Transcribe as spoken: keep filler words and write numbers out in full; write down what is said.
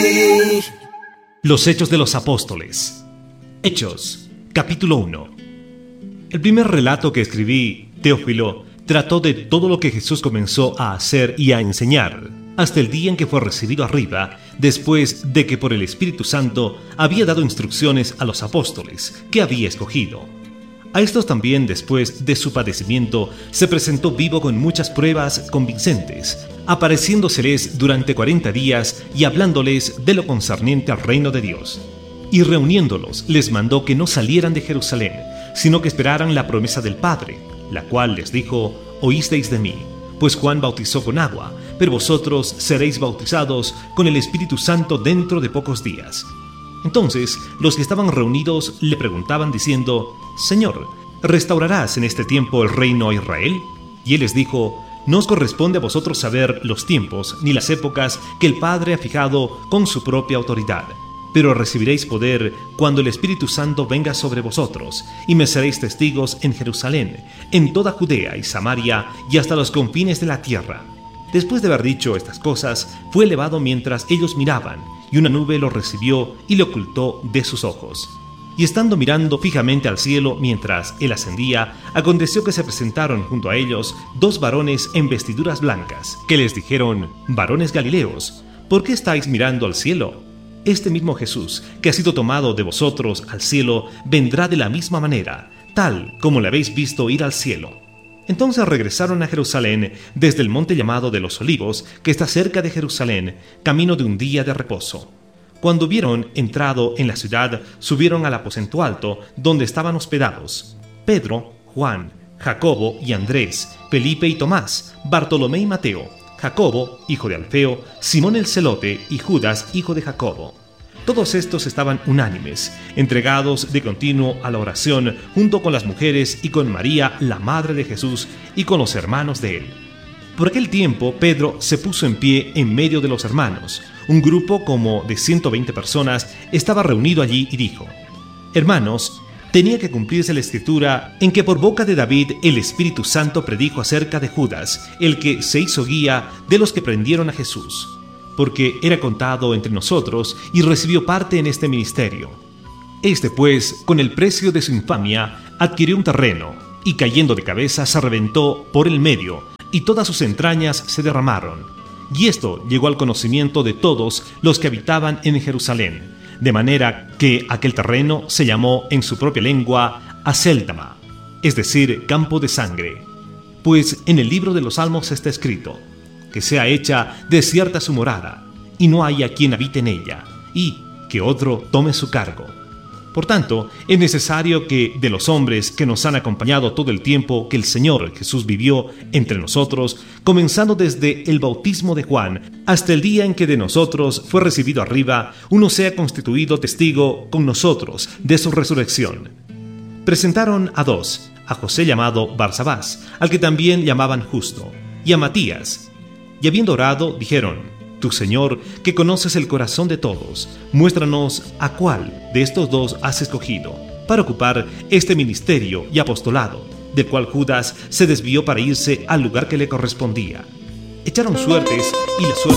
Los Hechos de los Apóstoles. Hechos, capítulo uno. El primer relato que escribí, Teófilo, trató de todo lo que Jesús comenzó a hacer y a enseñar, hasta el día en que fue recibido arriba, después de que por el Espíritu Santo había dado instrucciones a los apóstoles que había escogido. A estos también, después de su padecimiento, se presentó vivo con muchas pruebas convincentes, apareciéndoseles durante cuarenta días y hablándoles de lo concerniente al reino de Dios. Y reuniéndolos, les mandó que no salieran de Jerusalén, sino que esperaran la promesa del Padre, la cual les dijo: oísteis de mí, pues Juan bautizó con agua, pero vosotros seréis bautizados con el Espíritu Santo dentro de pocos días. Entonces los que estaban reunidos le preguntaban diciendo: Señor, ¿restaurarás en este tiempo el reino a Israel? Y él les dijo: no os corresponde a vosotros saber los tiempos ni las épocas que el Padre ha fijado con su propia autoridad, pero recibiréis poder cuando el Espíritu Santo venga sobre vosotros, y me seréis testigos en Jerusalén, en toda Judea y Samaria y hasta los confines de la tierra. Después de haber dicho estas cosas, fue elevado mientras ellos miraban, y una nube lo recibió y lo ocultó de sus ojos. Y estando mirando fijamente al cielo mientras él ascendía, aconteció que se presentaron junto a ellos dos varones en vestiduras blancas, que les dijeron: varones Galileos, ¿por qué estáis mirando al cielo? Este mismo Jesús, que ha sido tomado de vosotros al cielo, vendrá de la misma manera, tal como le habéis visto ir al cielo. Entonces regresaron a Jerusalén desde el monte llamado de los Olivos, que está cerca de Jerusalén, camino de un día de reposo. Cuando hubieron entrado en la ciudad, subieron al aposento alto, donde estaban hospedados Pedro, Juan, Jacobo y Andrés, Felipe y Tomás, Bartolomé y Mateo, Jacobo, hijo de Alfeo, Simón el celote y Judas, hijo de Jacobo. Todos estos estaban unánimes, entregados de continuo a la oración, junto con las mujeres y con María, la madre de Jesús, y con los hermanos de él. Por aquel tiempo, Pedro se puso en pie en medio de los hermanos. Un grupo como de ciento veinte personas estaba reunido allí y dijo: Hermanos, tenía que cumplirse la escritura en que por boca de David el Espíritu Santo predijo acerca de Judas, el que se hizo guía de los que prendieron a Jesús, porque era contado entre nosotros y recibió parte en este ministerio. Este, pues, con el precio de su infamia, adquirió un terreno, y cayendo de cabeza se reventó por el medio, y todas sus entrañas se derramaron. Y esto llegó al conocimiento de todos los que habitaban en Jerusalén, de manera que aquel terreno se llamó en su propia lengua Acéldama, es decir, campo de sangre. Pues en el libro de los Salmos está escrito: que sea hecha desierta su morada, y no haya quien habite en ella, y que otro tome su cargo. Por tanto, es necesario que de los hombres que nos han acompañado todo el tiempo que el Señor Jesús vivió entre nosotros, comenzando desde el bautismo de Juan hasta el día en que de nosotros fue recibido arriba, uno sea constituido testigo con nosotros de su resurrección. Presentaron a dos, a José llamado Barsabás, al que también llamaban Justo, y a Matías. Y habiendo orado, dijeron: Tu Señor, que conoces el corazón de todos, muéstranos a cuál de estos dos has escogido para ocupar este ministerio y apostolado, del cual Judas se desvió para irse al lugar que le correspondía. Echaron suertes y la suerte